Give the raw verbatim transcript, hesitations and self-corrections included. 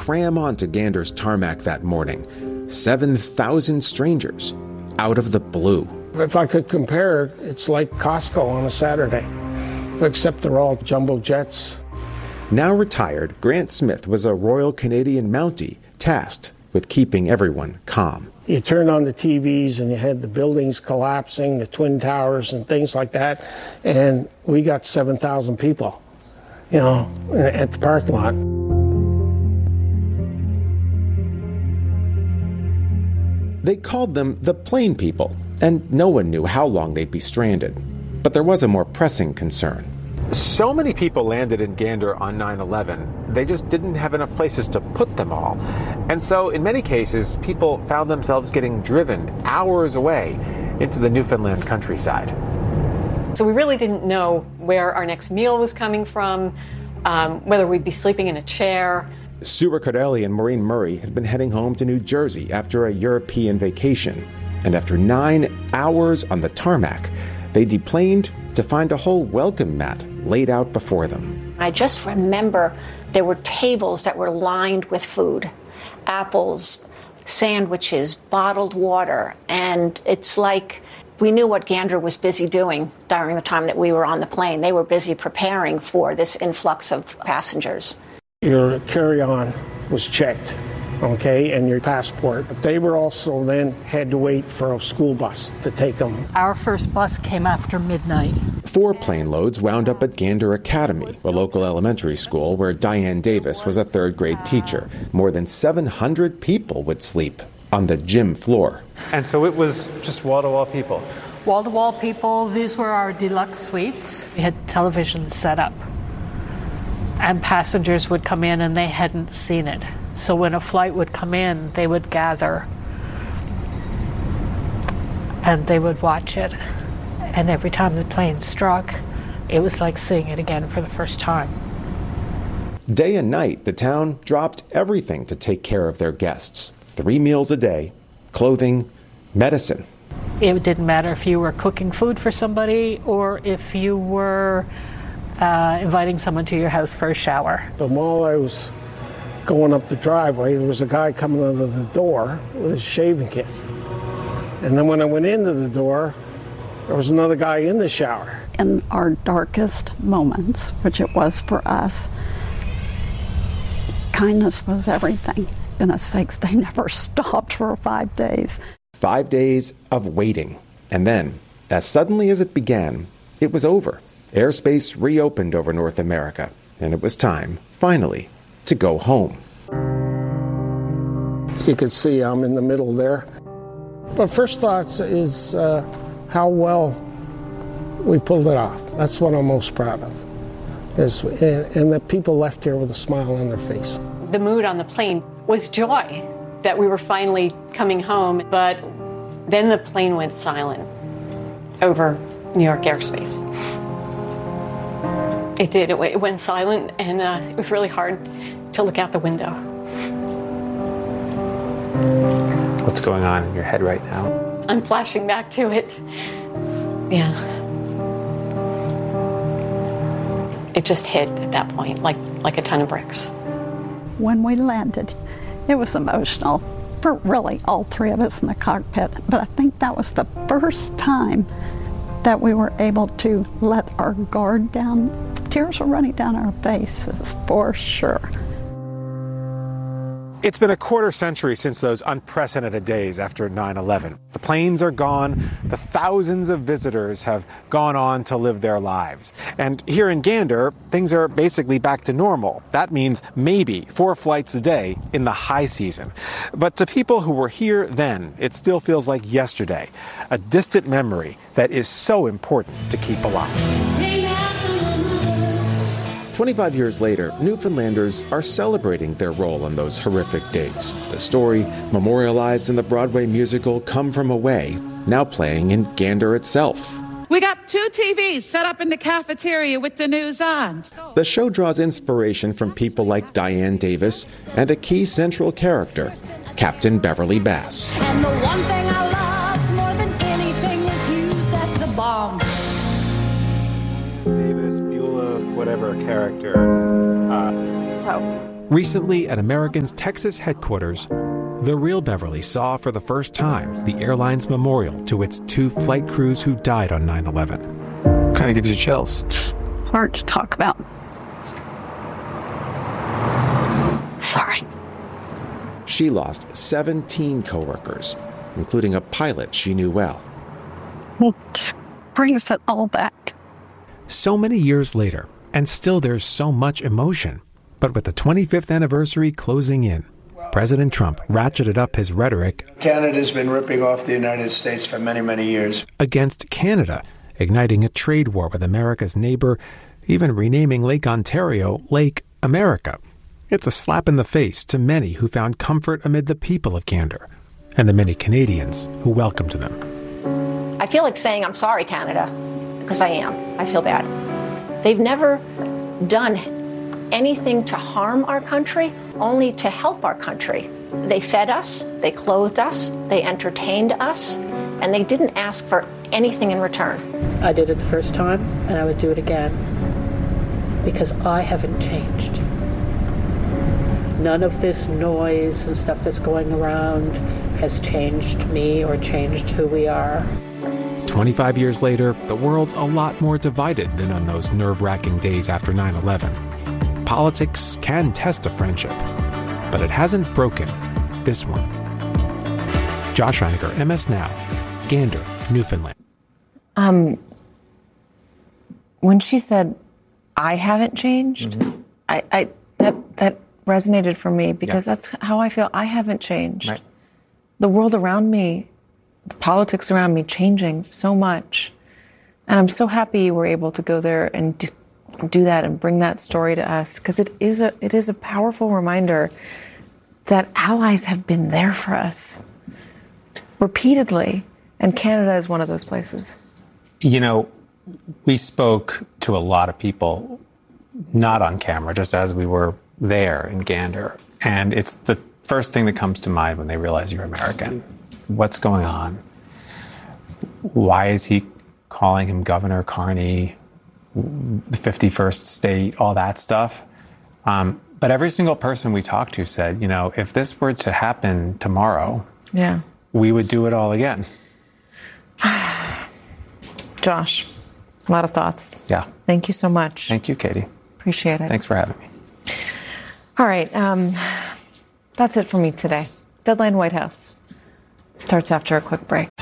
cram onto Gander's tarmac that morning. seven thousand strangers, out of the blue. If I could compare it, it's like Costco on a Saturday, except they're all jumbo jets. Now retired, Grant Smith was a Royal Canadian Mountie tasked with keeping everyone calm. You turn on the T Vs and you had the buildings collapsing, the Twin Towers and things like that, and we got seven thousand people, you know, at the parking lot. They called them the Plane People, and no one knew how long they'd be stranded. But there was a more pressing concern. So many people landed in Gander on nine eleven, they just didn't have enough places to put them all. And so, in many cases, people found themselves getting driven hours away into the Newfoundland countryside. So we really didn't know where our next meal was coming from, um, whether we'd be sleeping in a chair. Sue Riccardelli and Maureen Murray had been heading home to New Jersey after a European vacation. And after nine hours on the tarmac, they deplaned to find a whole welcome mat laid out before them. I just remember there were tables that were lined with food, apples, sandwiches, bottled water, and it's like we knew what Gander was busy doing during the time that we were on the plane. They were busy preparing for this influx of passengers. Your carry-on was checked, okay, and your passport. But they were also then had to wait for a school bus to take them. Our first bus came after midnight. Four plane loads wound up at Gander Academy, a local elementary school where Diane Davis was a third grade teacher. More than seven hundred people would sleep on the gym floor. And so it was just wall-to-wall people? Wall-to-wall people. These were our deluxe suites. We had televisions set up. And passengers would come in and they hadn't seen it. So when a flight would come in, they would gather and they would watch it. And every time the plane struck, it was like seeing it again for the first time. Day and night, the town dropped everything to take care of their guests. Three meals a day, clothing, medicine. It didn't matter if you were cooking food for somebody or if you were uh, inviting someone to your house for a shower. But while I was going up the driveway, there was a guy coming out of the door with his shaving kit. And then when I went into the door, there was another guy in the shower. In our darkest moments, which it was for us, kindness was everything. Goodness sakes, they never stopped for five days. Five days of waiting. And then, as suddenly as it began, it was over. Airspace reopened over North America, and it was time, finally, to go home. You can see I'm in the middle there. But first thoughts is uh, how well we pulled it off. That's what I'm most proud of. Is, and, and that people left here with a smile on their face. The mood on the plane was joy that we were finally coming home, but then the plane went silent over New York airspace. It did. It, it went silent, and uh, it was really hard to look out the window. What's going on in your head right now? I'm flashing back to it. Yeah. It just hit at that point, like like a ton of bricks. When we landed, it was emotional for really all three of us in the cockpit. But I think that was the first time that we were able to let our guard down. Tears were running down our faces, for sure. It's been a quarter century since those unprecedented days after nine eleven. The planes are gone. The thousands of visitors have gone on to live their lives. And here in Gander, things are basically back to normal. That means maybe four flights a day in the high season. But to people who were here then, it still feels like yesterday, a distant memory that is so important to keep alive. twenty-five years later, Newfoundlanders are celebrating their role in those horrific days. The story, memorialized in the Broadway musical Come From Away, now playing in Gander itself. We got two T Vs set up in the cafeteria with the news on. The show draws inspiration from people like Diane Davis and a key central character, Captain Beverly Bass. And the one thing I loved more than anything was used as the bomb. Davis, Beulah, whatever character. Uh, So Recently, at American's Texas headquarters, the real Beverly saw for the first time the airline's memorial to its two flight crews who died on nine eleven. Kind of gives you chills. Hard to talk about. Sorry. She lost seventeen coworkers, including a pilot she knew well. It just brings it all back. So many years later, and still there's so much emotion. But with the twenty-fifth anniversary closing in, President Trump ratcheted up his rhetoric. Canada's been ripping off the United States for many, many years. Against Canada, igniting a trade war with America's neighbor, even renaming Lake Ontario Lake America. It's a slap in the face to many who found comfort amid the people of Gander, and the many Canadians who welcomed them. I feel like saying I'm sorry, Canada, because I am. I feel bad. They've never done anything to harm our country, only to help our country. They fed us, they clothed us, they entertained us, and they didn't ask for anything in return. I did it the first time, and I would do it again, because I haven't changed. None of this noise and stuff that's going around has changed me or changed who we are. twenty-five years later, the world's a lot more divided than on those nerve-wracking days after nine eleven. Politics can test a friendship, but it hasn't broken this one. Josh Reiniger, M S Now, Gander, Newfoundland. Um, when she said, "I haven't changed," mm-hmm. I, I that that resonated for me because yeah. that's how I feel. I haven't changed. Right. The world around me, the politics around me, changing so much, and I'm so happy you were able to go there and do, do that and bring that story to us because it is a it is a powerful reminder that allies have been there for us repeatedly, and Canada is one of those places. You know, we spoke to a lot of people, not on camera, just as we were there in Gander. And it's the first thing that comes to mind when they realize you're American. What's going on? Why is he calling him Governor Carney, the fifty-first state, all that stuff? Um, but every single person we talked to said, you know, if this were to happen tomorrow, yeah, we would do it all again. Josh, a lot of thoughts. Yeah. Thank you so much. Thank you, Katie. Appreciate it. Thanks for having me. All right. Um, that's it for me today. Deadline White House starts after a quick break.